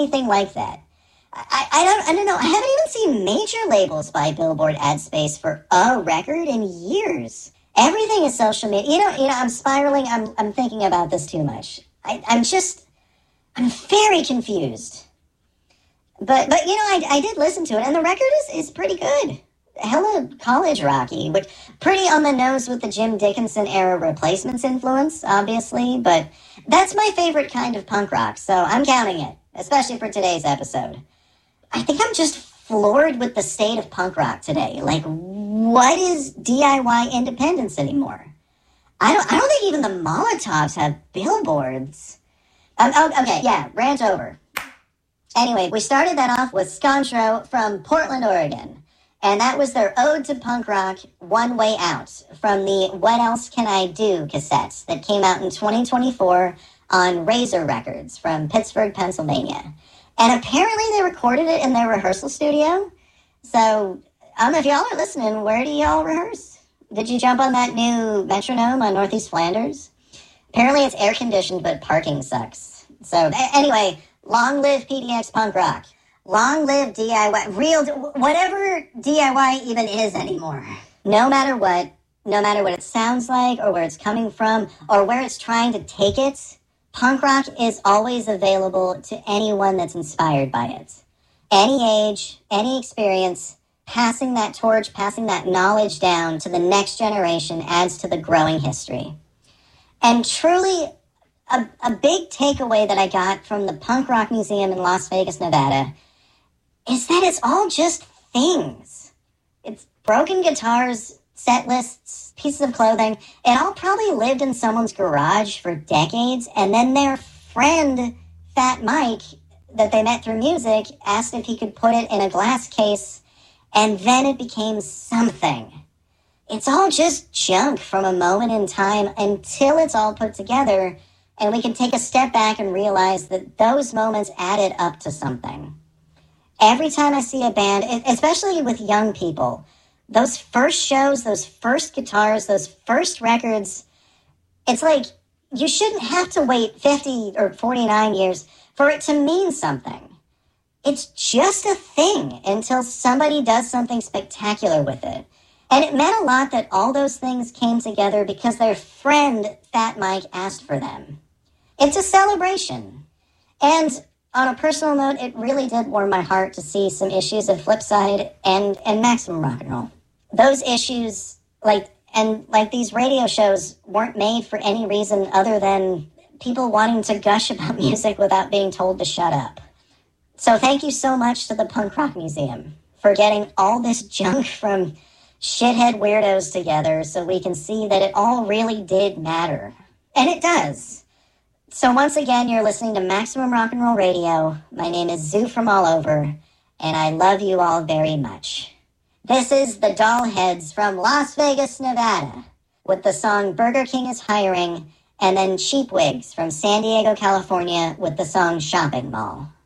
anything like that. I don't know. I haven't even seen major labels buy Billboard ad space for a record in years. Everything is social media. I'm spiraling. I'm thinking about this too much. I'm very confused. But I did listen to it, and the record is pretty good. Hella college rocky, but pretty on the nose with the Jim Dickinson era Replacements influence, obviously. But that's my favorite kind of punk rock, so I'm counting it, especially for today's episode. I think I'm just floored with the state of punk rock today. Like, what is DIY independence anymore? I don't think even the Molotovs have billboards. Okay, yeah, rant over. Anyway, we started that off with Scontro from Portland, Oregon. And that was their ode to punk rock, One Way Out, from the What Else Can I Do cassette that came out in 2024 on Razor Records from Pittsburgh, Pennsylvania. And apparently they recorded it in their rehearsal studio. So, I don't know if y'all are listening, where do y'all rehearse? Did you jump on that new Metronome on Northeast Flanders? Apparently it's air-conditioned, but parking sucks. So, anyway, long live PDX punk rock. Long live DIY, whatever DIY even is anymore. No matter what it sounds like, or where it's coming from, or where it's trying to take it, punk rock is always available to anyone that's inspired by it. Any age, any experience, passing that torch, passing that knowledge down to the next generation adds to the growing history. And truly, a big takeaway that I got from the Punk Rock Museum in Las Vegas, Nevada, is that it's all just things. It's broken guitars, set lists, pieces of clothing. It all probably lived in someone's garage for decades, and then their friend, Fat Mike, that they met through music, asked if he could put it in a glass case, and then it became something. It's all just junk from a moment in time until it's all put together, and we can take a step back and realize that those moments added up to something. Every time I see a band, especially with young people, those first shows, those first guitars, those first records, it's like you shouldn't have to wait 50 or 49 years for it to mean something. It's just a thing until somebody does something spectacular with it. And it meant a lot that all those things came together because their friend, Fat Mike, asked for them. It's a celebration. And on a personal note, it really did warm my heart to see some issues of Flipside and Maximum Rock and Roll. Those issues, like these radio shows, weren't made for any reason other than people wanting to gush about music without being told to shut up. So thank you so much to the Punk Rock Museum for getting all this junk from shithead weirdos together so we can see that it all really did matter. And it does. So once again, you're listening to Maximum Rock and Roll Radio. My name is Zoo from all over, and I love you all very much. This is the Dollheads from Las Vegas, Nevada, with the song Burger King is Hiring, and then Cheap Wigs from San Diego, California, with the song Shopping Mall.